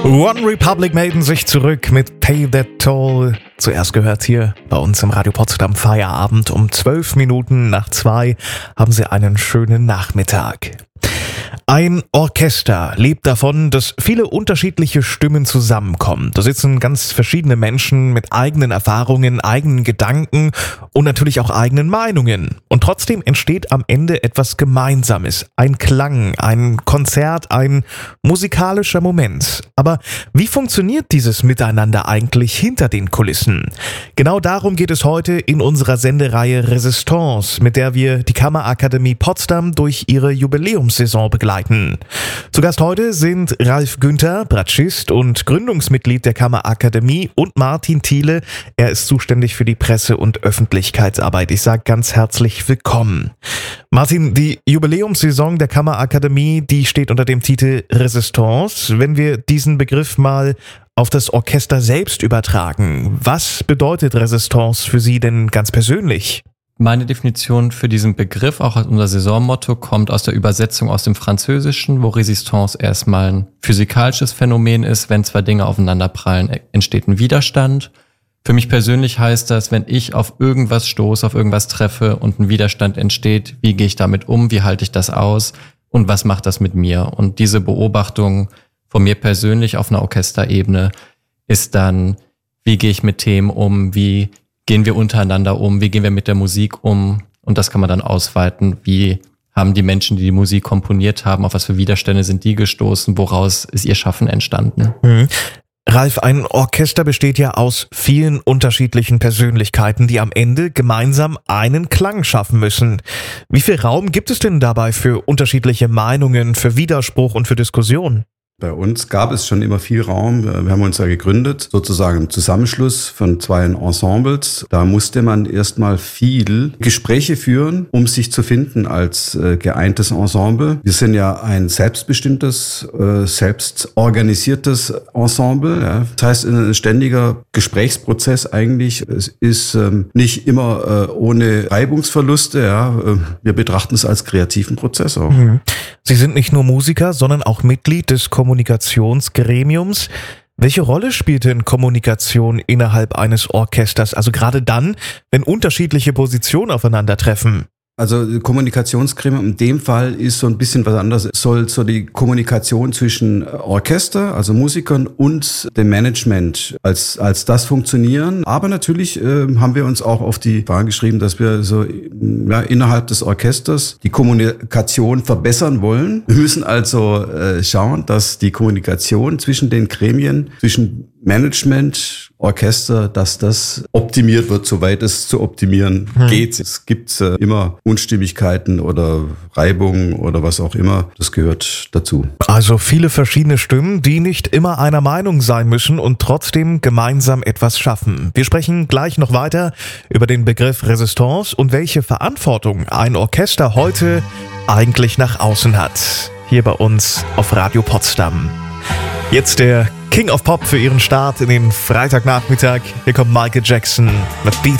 One Republic melden sich zurück mit Pay That Toll. Zuerst gehört hier bei uns im Radio Potsdam Feierabend um 2:12 haben Sie einen schönen Nachmittag. Ein Orchester lebt davon, dass viele unterschiedliche Stimmen zusammenkommen. Da sitzen ganz verschiedene Menschen mit eigenen Erfahrungen, eigenen Gedanken und natürlich auch eigenen Meinungen. Und trotzdem entsteht am Ende etwas Gemeinsames. Ein Klang, ein Konzert, ein musikalischer Moment. Aber wie funktioniert dieses Miteinander eigentlich hinter den Kulissen? Genau darum geht es heute in unserer Sendereihe Resistance, mit der wir die Kammerakademie Potsdam durch ihre Jubiläumssaison begleiten. Zu Gast heute sind Ralf Günther, Bratschist und Gründungsmitglied der Kammerakademie, und Martin Thiele. Er ist zuständig für die Presse- und Öffentlichkeitsarbeit. Ich sage ganz herzlich willkommen. Martin, die Jubiläumssaison der Kammerakademie, die steht unter dem Titel Resistance. Wenn wir diesen Begriff mal auf das Orchester selbst übertragen, was bedeutet Resistance für Sie denn ganz persönlich? Meine Definition für diesen Begriff, auch als unser Saisonmotto, kommt aus der Übersetzung aus dem Französischen, wo Resistance erstmal ein physikalisches Phänomen ist. Wenn zwei Dinge aufeinanderprallen, entsteht ein Widerstand. Für mich persönlich heißt das, wenn ich auf irgendwas stoße, auf irgendwas treffe und ein Widerstand entsteht, wie gehe ich damit um, wie halte ich das aus und was macht das mit mir? Und diese Beobachtung von mir persönlich auf einer Orchesterebene ist dann, wie gehe ich mit Themen um, wie gehen wir untereinander um, wie gehen wir mit der Musik um, und das kann man dann ausweiten, wie haben die Menschen, die die Musik komponiert haben, auf was für Widerstände sind die gestoßen, woraus ist ihr Schaffen entstanden. Ralf, ein Orchester besteht ja aus vielen unterschiedlichen Persönlichkeiten, die am Ende gemeinsam einen Klang schaffen müssen. Wie viel Raum gibt es denn dabei für unterschiedliche Meinungen, für Widerspruch und für Diskussion? Bei uns gab es schon immer viel Raum. Wir haben uns ja gegründet, sozusagen im Zusammenschluss von zwei Ensembles. Da musste man erstmal viel Gespräche führen, um sich zu finden als geeintes Ensemble. Wir sind ja ein selbstbestimmtes, selbstorganisiertes Ensemble. Ja. Das heißt, ein ständiger Gesprächsprozess eigentlich. Es ist nicht immer ohne Reibungsverluste. Ja. Wir betrachten es als kreativen Prozess auch. Sie sind nicht nur Musiker, sondern auch Mitglied des Kommunikationsgremiums. Welche Rolle spielt denn Kommunikation innerhalb eines Orchesters? Also gerade dann, wenn unterschiedliche Positionen aufeinandertreffen. Also Kommunikationsgremium in dem Fall ist so ein bisschen was anderes. Es soll so die Kommunikation zwischen Orchester, also Musikern, und dem Management als das funktionieren. Aber natürlich haben wir uns auch auf die Fahne geschrieben, dass wir so innerhalb des Orchesters die Kommunikation verbessern wollen. Wir müssen also schauen, dass die Kommunikation zwischen den Gremien, zwischen Management, Orchester, dass das optimiert wird, soweit es zu optimieren geht. Es gibt immer Unstimmigkeiten oder Reibungen oder was auch immer. Das gehört dazu. Also viele verschiedene Stimmen, die nicht immer einer Meinung sein müssen und trotzdem gemeinsam etwas schaffen. Wir sprechen gleich noch weiter über den Begriff Resistance und welche Verantwortung ein Orchester heute eigentlich nach außen hat. Hier bei uns auf Radio Potsdam. Jetzt der King of Pop für Ihren Start in den Freitagnachmittag. Hier kommt Michael Jackson mit Beat